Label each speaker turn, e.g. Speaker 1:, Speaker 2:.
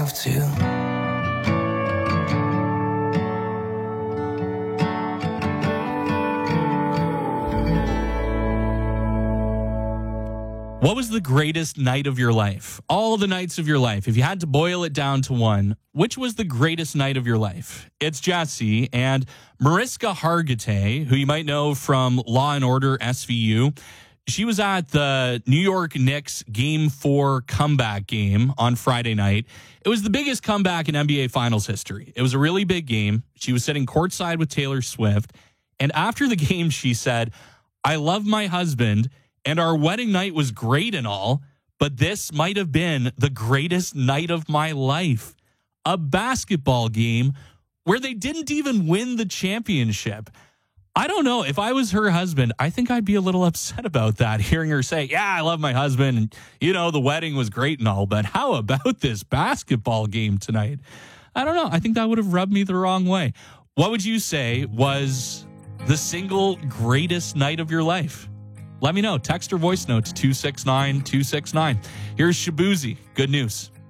Speaker 1: have to.
Speaker 2: What was the greatest night of your life? All the nights of your life. If you had to boil it down to one, which was the greatest night of your life? It's Jesse and Mariska Hargitay, who you might know from Law & Order SVU. She was at the New York Knicks Game 4 comeback game on Friday night. It was the biggest comeback in NBA Finals history. It was a really big game. She was sitting courtside with Taylor Swift. And after the game, she said, "I love my husband, and our wedding night was great and all, but this might have been the greatest night of my life." A basketball game where they didn't even win the championship. I don't know. If I was her husband, I think I'd be a little upset about that, hearing her say, "Yeah, I love my husband. And, you know, the wedding was great and all, but how about this basketball game tonight?" I don't know. I think that would have rubbed me the wrong way. What would you say was the single greatest night of your life? Let me know. Text or voice notes 269-269. Here's Shabuzi. Good news.